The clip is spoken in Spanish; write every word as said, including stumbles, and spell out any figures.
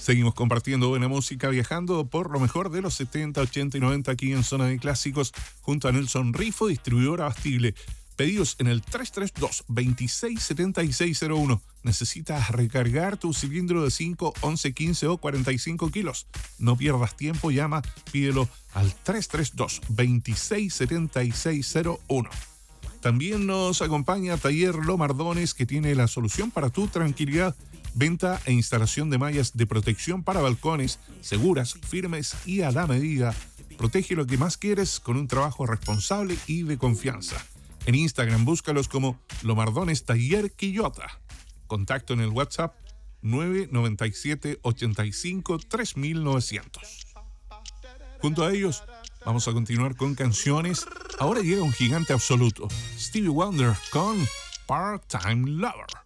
Seguimos compartiendo buena música, viajando por lo mejor de los setenta, ochenta y noventa aquí en Zona de Clásicos, junto a Nelson Rifo, distribuidora Bastible. Pedidos en el tres tres dos, veintiséis setenta y seis cero uno. ¿Necesitas recargar tu cilindro de cinco, once, quince o cuarenta y cinco kilos? No pierdas tiempo, llama, pídelo al tres tres dos, veintiséis setenta y seis cero uno. También nos acompaña Taller Lomardones, que tiene la solución para tu tranquilidad. Venta e instalación de mallas de protección para balcones, seguras, firmes y a la medida. Protege lo que más quieres con un trabajo responsable y de confianza. En Instagram búscalos como Lomardones Taller Quillota. Contacto en el WhatsApp nueve nueve siete, ocho cinco, tres nueve cero cero. Junto a ellos vamos a continuar con canciones. Ahora llega un gigante absoluto, Stevie Wonder con Part-Time Lover.